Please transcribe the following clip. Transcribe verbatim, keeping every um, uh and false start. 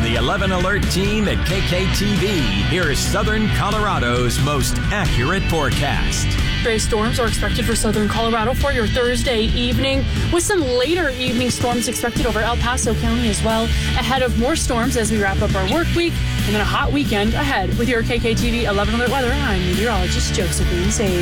the eleven Alert team at K K T V, here's Southern Colorado's most accurate forecast. Stray storms are expected for southern Colorado for your Thursday evening, with some later evening storms expected over El Paso County as well, ahead of more storms as we wrap up our work week, and then a hot weekend ahead. With your K K T V eleven Alert weather, I'm meteorologist Josephine Sage.